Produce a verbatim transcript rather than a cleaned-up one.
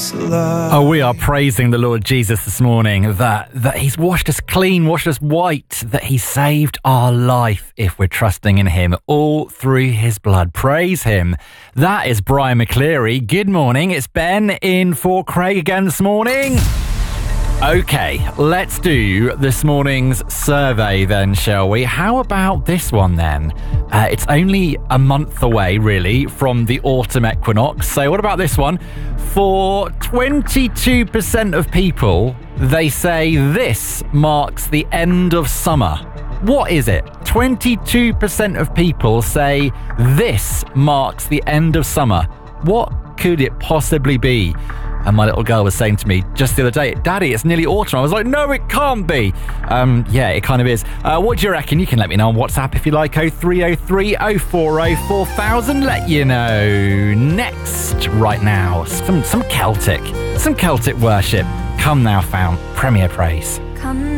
this life. Oh, we are praising the Lord Jesus this morning that, that he's washed us clean, washed us white, that he saved our life if we're trusting in him, all through his blood. Praise him. That is Brian McCleary. Good morning. It's Ben in for Craig again this morning. Okay, let's do this morning's survey then, shall we? How about this one then? Uh, it's only a month away, really, from the autumn equinox. So what about this one? For twenty-two percent of people, they say this marks the end of summer. What is it? twenty-two percent of people say this marks the end of summer. What could it possibly be? And my little girl was saying to me just the other day, Daddy, it's nearly autumn. I was like, no, it can't be. Um, yeah, it kind of is. Uh, what do you reckon? You can let me know on WhatsApp if you like. oh three oh three oh four oh four thousand. Let you know. Next, right now, some, some Celtic. Some Celtic worship. Come now, found Premier Praise. Come